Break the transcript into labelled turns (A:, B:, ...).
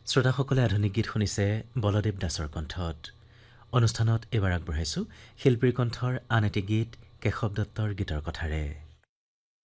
A: শ্ৰোতাসকলে আধুনিক গীত শুনিছে বলদেৱ দাসৰ কণ্ঠত। অনুষ্ঠানত এইবাৰ আগবঢ়াইছোঁ শিল্পীৰ কণ্ঠৰ আন এটি গীত কেশৱ দত্তৰ গীতৰ কথাৰে।